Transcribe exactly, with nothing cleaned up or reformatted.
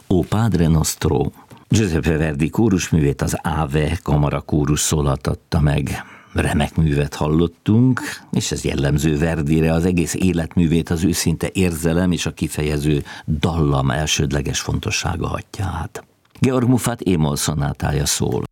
O Padre Nostro. Giuseppe Verdi kórusművét az Ave kamara kórus szólaltatta meg. Remek művet hallottunk, és ez jellemző Verdire, az egész életművét az őszinte érzelem és a kifejező dallam elsődleges fontossága hatja át. Georg Muffat E-moll szonátája szól.